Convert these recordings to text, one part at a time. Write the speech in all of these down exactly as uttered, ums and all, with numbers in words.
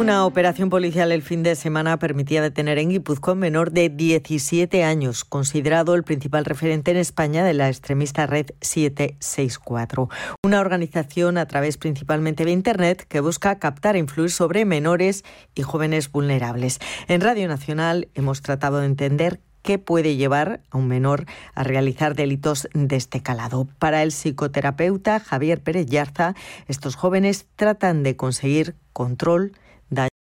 Una operación policial el fin de semana permitía detener en Guipúzcoa a un menor de diecisiete años, considerado el principal referente en España de la extremista Red siete seis cuatro, una organización a través principalmente de Internet que busca captar e influir sobre menores y jóvenes vulnerables. En Radio Nacional hemos tratado de entender qué puede llevar a un menor a realizar delitos de este calado. Para el psicoterapeuta Javier Pérez Yarza, estos jóvenes tratan de conseguir control, daño.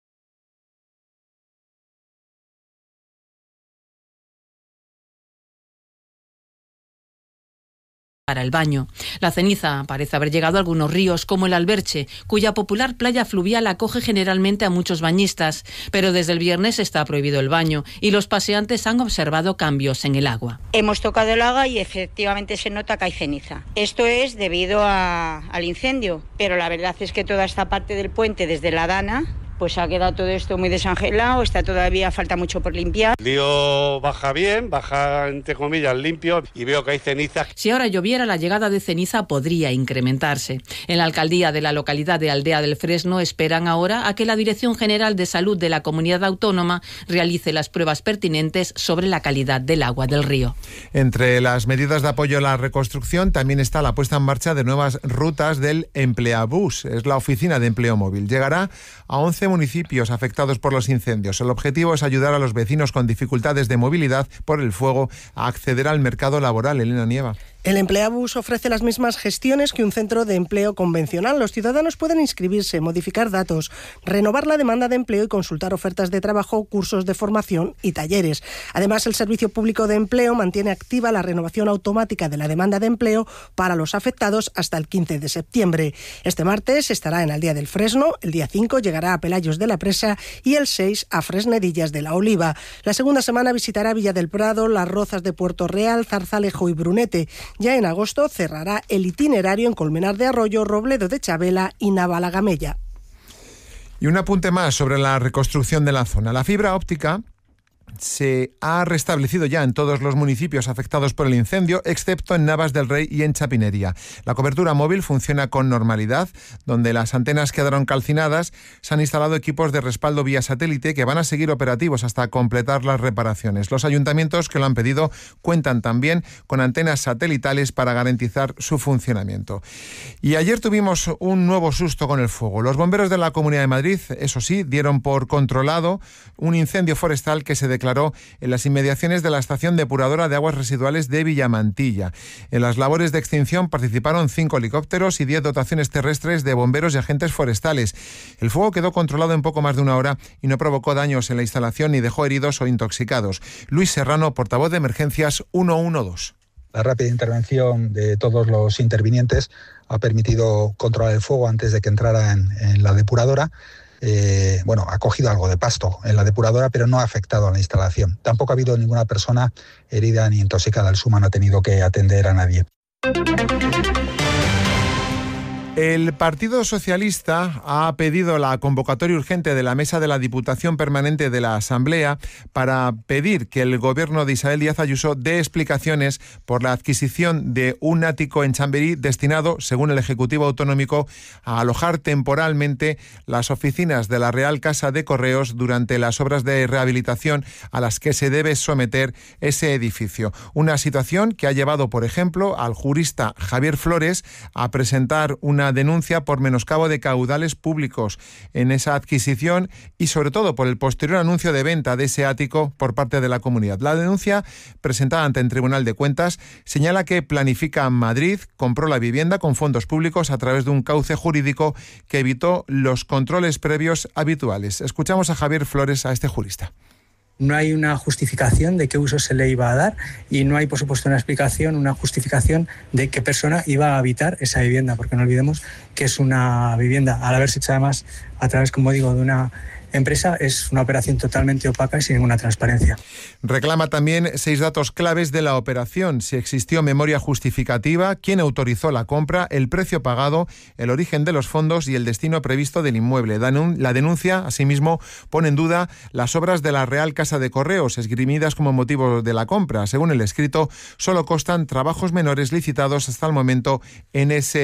Para el baño. La ceniza parece haber llegado a algunos ríos, como el Alberche, cuya popular playa fluvial acoge generalmente a muchos bañistas, pero desde el viernes está prohibido el baño y los paseantes han observado cambios en el agua. Hemos tocado el agua y efectivamente se nota que hay ceniza. Esto es debido a, al incendio, pero la verdad es que toda esta parte del puente desde la Dana pues ha quedado todo esto muy desangelado, está todavía, falta mucho por limpiar. El río baja bien, baja entre comillas limpio y veo que hay ceniza. Si ahora lloviera, la llegada de ceniza podría incrementarse. En la alcaldía de la localidad de Aldea del Fresno esperan ahora a que la Dirección General de Salud de la Comunidad Autónoma realice las pruebas pertinentes sobre la calidad del agua del río. Entre las medidas de apoyo a la reconstrucción también está la puesta en marcha de nuevas rutas del Empleabús. Es la oficina de empleo móvil. Llegará a once municipios afectados por los incendios. El objetivo es ayudar a los vecinos con dificultades de movilidad por el fuego a acceder al mercado laboral. Elena Nieva. El Empleabús ofrece las mismas gestiones que un centro de empleo convencional. Los ciudadanos pueden inscribirse, modificar datos, renovar la demanda de empleo y consultar ofertas de trabajo, cursos de formación y talleres. Además, el Servicio Público de Empleo mantiene activa la renovación automática de la demanda de empleo para los afectados hasta el quince de septiembre. Este martes estará en Aldea del Fresno, el día cinco llegará a Pelayos de la Presa y el seis a Fresnedillas de la Oliva. La segunda semana visitará Villa del Prado, Las Rozas de Puerto Real, Zarzalejo y Brunete. Ya en agosto cerrará el itinerario en Colmenar de Arroyo, Robledo de Chabela y Navalagamella. Y un apunte más sobre la reconstrucción de la zona. La fibra óptica se ha restablecido ya en todos los municipios afectados por el incendio, excepto en Navas del Rey y en Chapinería. La cobertura móvil funciona con normalidad. Donde las antenas quedaron calcinadas, se han instalado equipos de respaldo vía satélite que van a seguir operativos hasta completar las reparaciones. Los ayuntamientos que lo han pedido cuentan también con antenas satelitales para garantizar su funcionamiento. Y ayer tuvimos un nuevo susto con el fuego. Los bomberos de la Comunidad de Madrid, eso sí, dieron por controlado un incendio forestal que se declaró en las inmediaciones de la estación depuradora de aguas residuales de Villamantilla. En las labores de extinción participaron cinco helicópteros y diez dotaciones terrestres de bomberos y agentes forestales. El fuego quedó controlado en poco más de una hora y no provocó daños en la instalación ni dejó heridos o intoxicados. Luis Serrano, portavoz de Emergencias ciento doce. La rápida intervención de todos los intervinientes ha permitido controlar el fuego antes de que entrara en, en la depuradora. Eh, bueno, ha cogido algo de pasto en la depuradora, pero no ha afectado a la instalación. Tampoco ha habido ninguna persona herida ni intoxicada. El SUMA no ha tenido que atender a nadie. El Partido Socialista ha pedido la convocatoria urgente de la Mesa de la Diputación Permanente de la Asamblea para pedir que el gobierno de Isabel Díaz Ayuso dé explicaciones por la adquisición de un ático en Chamberí destinado, según el Ejecutivo Autonómico, a alojar temporalmente las oficinas de la Real Casa de Correos durante las obras de rehabilitación a las que se debe someter ese edificio. Una situación que ha llevado, por ejemplo, al jurista Javier Flores a presentar una denuncia por menoscabo de caudales públicos en esa adquisición y sobre todo por el posterior anuncio de venta de ese ático por parte de la comunidad. La denuncia presentada ante el Tribunal de Cuentas señala que Planifica Madrid compró la vivienda con fondos públicos a través de un cauce jurídico que evitó los controles previos habituales. Escuchamos a Javier Flores, a este jurista. No hay una justificación de qué uso se le iba a dar y no hay, por supuesto, una explicación, una justificación de qué persona iba a habitar esa vivienda, porque no olvidemos que es una vivienda, al haberse hecho además a través, como digo, de una empresa, es una operación totalmente opaca y sin ninguna transparencia. Reclama también seis datos claves de la operación: si existió memoria justificativa, quién autorizó la compra, el precio pagado, el origen de los fondos y el destino previsto del inmueble. La denuncia, asimismo, pone en duda las obras de la Real Casa de Correos, esgrimidas como motivo de la compra. Según el escrito, solo constan trabajos menores licitados hasta el momento en ese